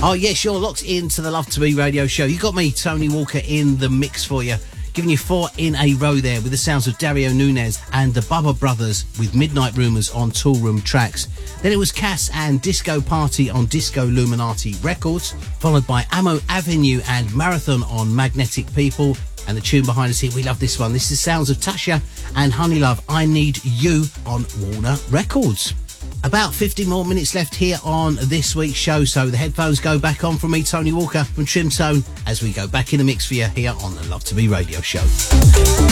Oh, yes, you're locked into the Love to Be radio show. You got me, Tony Walker, in the mix for you. Giving you 4 in a row there with the sounds of Dario Nunez and the Bubba Brothers with Midnight Rumours on Toolroom Tracks. Then it was Cass and Disco Party on Disco Luminati Records, followed by Ammo Avenue and Marathon on Magnetic People. And the tune behind us here, we love this one. This is sounds of Tasha and Honeylove, I Need You on Warner Records. About 50 more minutes left here on this week's show, so the headphones go back on from me, Tony Walker, from Trim Tone, as we go back in the mix for you here on the Love to Be radio show.